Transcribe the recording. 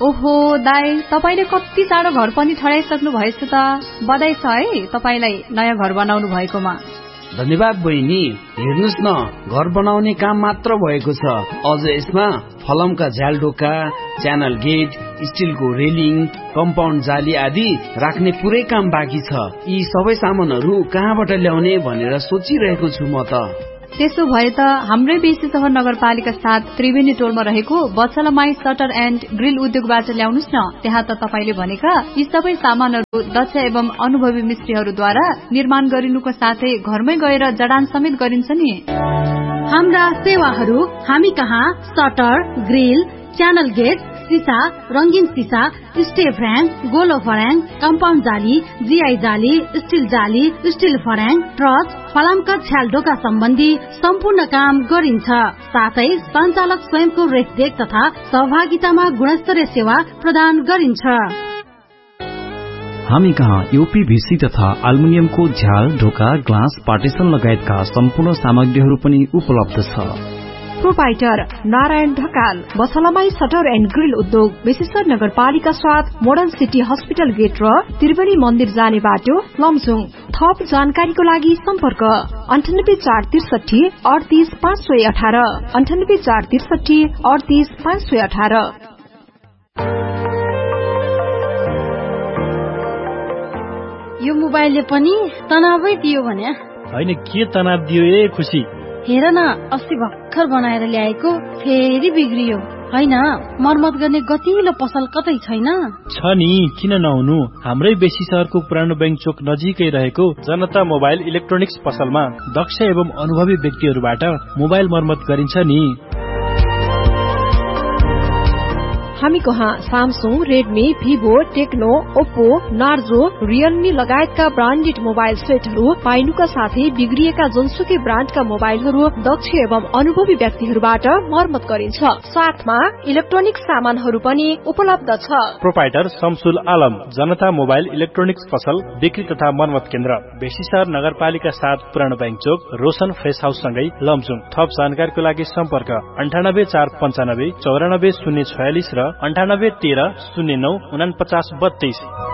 ओहो दाइ, तपाईले कति चाँडो घर पनि ठडाइसक्नु भएछ त। बधाई छ है तपाईलाई नयाँ घर बनाउनु भएकोमा। धन्यवाद बहिनी। हेर्नुस् न, घर बनाउने काम मात्र भएको छ, अझ यसमा फलमका झ्यालढोका, च्यानल गेट, स्टिलको रेलिङ, कम्पाउन्ड जाली आदि राख्ने पुरै काम बाँकी छ। यी सबै सामानहरू कहाँबाट ल्याउने भनेर सोचिरहेको छु म त। त्यसो भए त हाम्रै बेसी सहर नगरपालिका 7 त्रिवेणी टोलमा रहेको बचलमाई सटर एन्ड ग्रिल उद्योगबाट ल्याउनुस् न। त्यहाँ त तपाईले भनेका यी सबै सामानहरू दक्ष एवं अनुभवी मिस्त्रीहरूद्वारा निर्माण गरिनुको साथै घरमै गएर जडान समेत गरिन्छ नि। हाम्रा सेवाहरू हामी कहाँ सटर, ग्रिल, च्यानल गेट, सीसा, रंगीन सीसा, स्टेप ह्याङ, गोलो फर्याङ, कम्पाउन्ड जाली, जीआई जाली, स्टिल जाली, स्टिल फर्याङ, ट्रस, फलामका छ्यालढोका सम्बन्धी सम्पूर्ण काम गरिन्छ। साथै सञ्चालक स्वयंको रेखदेख तथा सहभागितामा गुणस्तरीय सेवा प्रदान गरिन्छ। हामी कहाँ यूपीभीसी तथा एल्युमिनियमको झ्याल, ढोका, ग्लास, पार्टिसन लगायतका सम्पूर्ण सामग्रीहरू पनि उपलब्ध छ। Proprietor Narayan Dhakal, बसलमाई shutter and grill उद्योग, बेसीसर नगरपालिका 7, मोडर्न सिटी हस्पिटल गेट र त्रिवेणी मन्दिर जाने बाटो, लमजुङ। थप जानकारीको लागि सम्पर्क 9846 38518 9846 38518। यो मोबाइलले पनि तनावै दियो भने हैन, के तनाव दियो ए खुसी? हेर न, अस्ति भर्खर बनाएर ल्याएको फेरि बिग्रियो। हैन, मर्मत गर्ने गतिलो पसल कतै छैन? छ नि, किन नहुनु? हाम्रै बेसी शहरको पुरानो बैंक चोक नजिकै रहेको जनता मोबाइल इलेक्ट्रोनिक्स पसलमा दक्ष एवं अनुभवी व्यक्तिहरूबाट मोबाइल मर्मत गरिन्छ नि। हामी कहाँ Samsung, Redmi, Vivo, Tecno, Oppo, Narzo, Realme लगायतका ब्रान्डेड मोबाइल सेटहरू पाइनुका साथै बिग्रिएका जुनसुकै ब्रान्डका मोबाइलहरू दक्ष एवं अनुभवी व्यक्तिहरूबाट मर्मत गरिन्छ। साथमा इलेक्ट्रोनिक सामानहरू पनि उपलब्ध छ। प्रोपाइटर शमसुल आलम, जनता मोबाइल इलेक्ट्रोनिक्स पसल, बिक्री तथा मर्मत केन्द्र, बेसीसर नगरपालिका 7, पुरानो बैंक चोक, रोशन फ्रेस हाउस सँगै लमजुङ। थप जानकारीको लागि सम्पर्क 9845 94 046 र 9813 09 49 32।